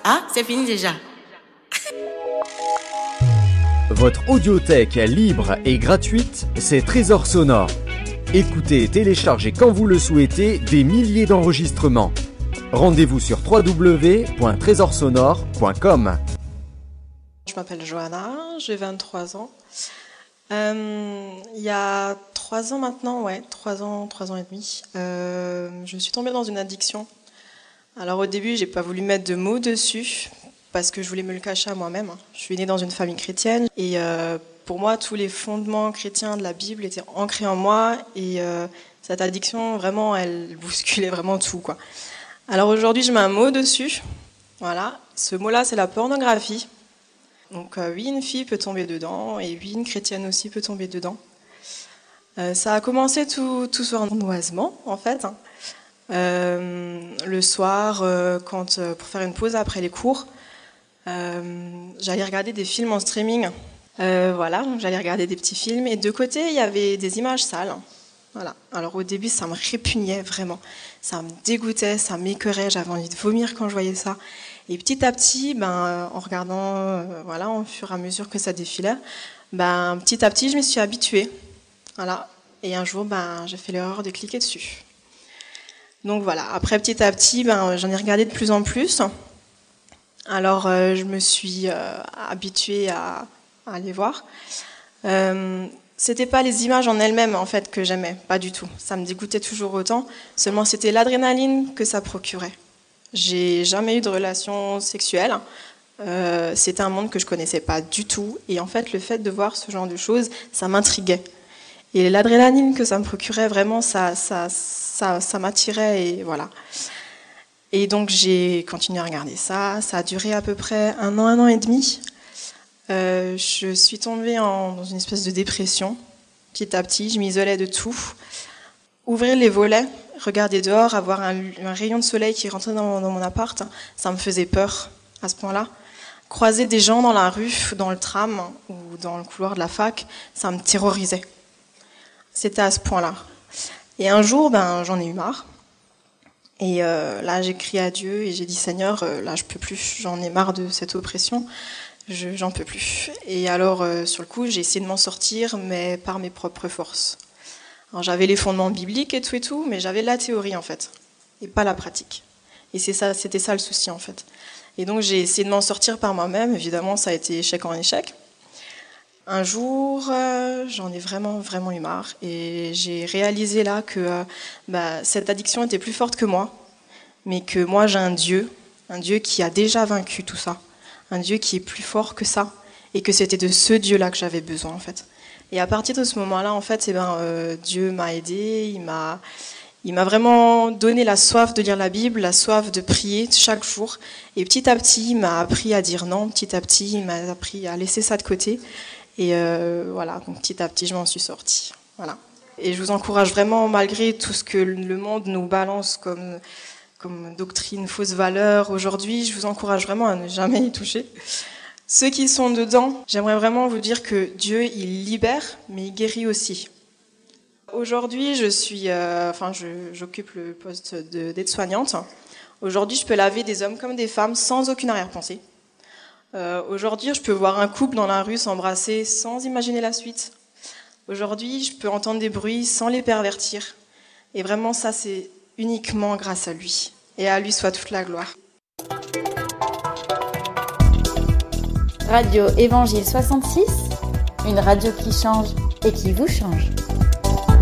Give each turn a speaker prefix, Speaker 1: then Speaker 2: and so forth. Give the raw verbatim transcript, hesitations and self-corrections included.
Speaker 1: Ah, c'est fini déjà.
Speaker 2: Votre audiothèque libre et gratuite, c'est Trésor Sonore. Écoutez et téléchargez quand vous le souhaitez des milliers d'enregistrements. Rendez-vous sur w w w point trésor sonore point com.
Speaker 3: Je m'appelle Johanna, j'ai vingt-trois ans. Euh, il y a trois ans maintenant, ouais, trois ans, trois ans et demi, euh, je suis tombée dans une addiction. Alors au début, j'ai pas voulu mettre de mots dessus parce que je voulais me le cacher à moi-même. Je suis née dans une famille chrétienne et euh, pour moi, tous les fondements chrétiens de la Bible étaient ancrés en moi et euh, cette addiction, vraiment, elle bousculait vraiment tout, quoi. Alors aujourd'hui, je mets un mot dessus. Voilà, ce mot-là, c'est la pornographie. Donc euh, oui, une fille peut tomber dedans, et oui, une chrétienne aussi peut tomber dedans. Euh, ça a commencé tout, tout sournoisement, en fait. Hein. Euh, le soir, euh, quand, euh, pour faire une pause après les cours, euh, j'allais regarder des films en streaming. Euh, voilà, donc j'allais regarder des petits films, et de côté, il y avait des images sales. Voilà. Alors au début, ça me répugnait vraiment. Ça me dégoûtait, ça m'écœurait, j'avais envie de vomir quand je voyais ça. Et petit à petit, ben, en regardant, euh, voilà, au fur et à mesure que ça défilait, ben, petit à petit, je m'y suis habituée. Voilà. Et un jour, ben, j'ai fait l'erreur de cliquer dessus. Donc voilà. Après, petit à petit, ben, j'en ai regardé de plus en plus. Alors, euh, je me suis euh, habituée à, à aller voir. Euh, C'était pas les images en elles-mêmes en fait que j'aimais, pas du tout. Ça me dégoûtait toujours autant. Seulement, c'était l'adrénaline que ça procurait. J'ai jamais eu de relation sexuelle. Euh, c'était un monde que je connaissais pas du tout. Et en fait, le fait de voir ce genre de choses, ça m'intriguait. Et l'adrénaline que ça me procurait, vraiment, ça, ça, ça, ça m'attirait. Et voilà. Et donc, j'ai continué à regarder ça. Ça a duré à peu près un an, un an et demi. Euh, je suis tombée en, dans une espèce de dépression. Petit à petit, je m'isolais de tout. Ouvrir les volets, regarder dehors, avoir un, un rayon de soleil qui rentrait dans, dans mon appart, ça me faisait peur à ce point-là. Croiser des gens dans la rue, dans le tram ou dans le couloir de la fac, ça me terrorisait. C'était à ce point-là. Et un jour, ben, j'en ai eu marre. Et euh, là, j'ai crié à Dieu et j'ai dit « Seigneur, euh, là, je peux plus, j'en ai marre de cette oppression. Je, j'en peux plus. » Et alors, euh, sur le coup, j'ai essayé de m'en sortir, mais par mes propres forces. Alors, j'avais les fondements bibliques et tout et tout, mais j'avais la théorie en fait, et pas la pratique. Et c'est ça, c'était ça le souci en fait. Et donc j'ai essayé de m'en sortir par moi-même. Évidemment, ça a été échec en échec. Un jour, euh, j'en ai vraiment, vraiment eu marre, et j'ai réalisé là que euh, bah, cette addiction était plus forte que moi, mais que moi j'ai un Dieu, un Dieu qui a déjà vaincu tout ça, un Dieu qui est plus fort que ça, et que c'était de ce Dieu-là que j'avais besoin en fait. Et à partir de ce moment-là, en fait, eh ben, euh, Dieu m'a aidée, il m'a, il m'a vraiment donné la soif de lire la Bible, la soif de prier chaque jour. Et petit à petit, il m'a appris à dire non, petit à petit, il m'a appris à laisser ça de côté. Et euh, voilà, donc petit à petit, je m'en suis sortie. Voilà. Et je vous encourage vraiment, malgré tout ce que le monde nous balance comme, comme doctrine, fausse valeur aujourd'hui, je vous encourage vraiment à ne jamais y toucher. Ceux qui sont dedans, j'aimerais vraiment vous dire que Dieu, il libère, mais il guérit aussi. Aujourd'hui, je suis, euh, enfin, je, j'occupe le poste de, d'aide-soignante. Aujourd'hui, je peux laver des hommes comme des femmes sans aucune arrière-pensée. Euh, aujourd'hui, je peux voir un couple dans la rue s'embrasser sans imaginer la suite. Aujourd'hui, je peux entendre des bruits sans les pervertir. Et vraiment, ça, c'est uniquement grâce à lui. Et à lui soit toute la gloire.
Speaker 4: Radio Évangile soixante-six, une radio qui change et qui vous change.